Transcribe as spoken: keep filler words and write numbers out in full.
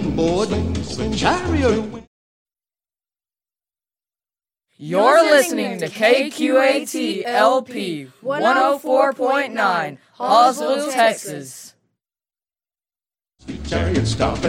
board, the chariot. You're listening to K Q A T L P one oh four point nine, Hallsville, Texas. Chariot stop